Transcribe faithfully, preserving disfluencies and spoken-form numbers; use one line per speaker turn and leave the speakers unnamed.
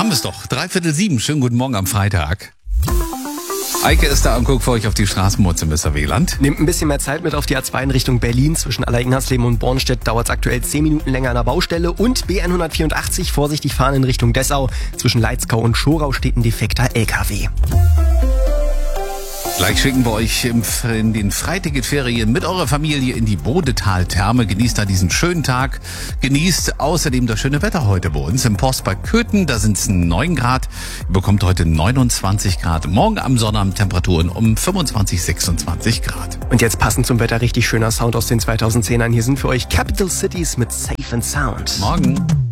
haben wir es doch. Dreiviertel sieben. Schönen guten Morgen am Freitag. Eike ist da und guckt für euch auf die Straßenmurze im Weserwehland.
Nehmt ein bisschen mehr Zeit mit auf die A zwei in Richtung Berlin. Zwischen Allerignasleben und Bornstedt dauert es aktuell zehn Minuten länger an der Baustelle. Und B hundertvierundachtzig vorsichtig fahren in Richtung Dessau. Zwischen Leitzkau und Schorau steht ein defekter L K W.
Gleich schicken wir euch in den Freiticketferien mit eurer Familie in die Bodetal-Therme. Genießt da diesen schönen Tag. Genießt außerdem das schöne Wetter heute bei uns im Postpark Köthen. Da sind es neun Grad. Ihr bekommt heute neunundzwanzig Grad. Morgen am Sonnabend Temperaturen um fünfundzwanzig, sechsundzwanzig Grad.
Und jetzt passend zum Wetter richtig schöner Sound aus den zweitausendzehnern. Hier sind für euch Capital Cities mit Safe and Sound.
Morgen.